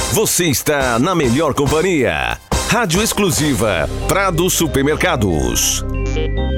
Você está na melhor companhia. Rádio exclusiva Prado Supermercados.